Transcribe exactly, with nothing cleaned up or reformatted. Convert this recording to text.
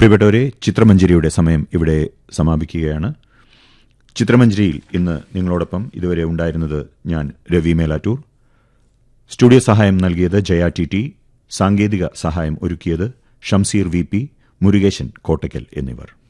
പ്രിയപ്പെട്ടവരെ, ചിത്രമഞ്ജരിയുടെ സമയം ഇവിടെ സമാപിക്കുകയാണ്. ചിത്രമഞ്ജരിയിൽ ഇന്ന് നിങ്ങളോടൊപ്പം ഇതുവരെ ഉണ്ടായിരുന്നത് ഞാൻ, രവി മേലാറ്റൂർ. സ്റ്റുഡിയോ സഹായം നൽകിയത് ജയ ടി ടി, സാങ്കേതിക സഹായം ഒരുക്കിയത് ഷംസീർ വി പി, മുരുകേശൻ കോട്ടയ്ക്കൽ എന്നിവർ.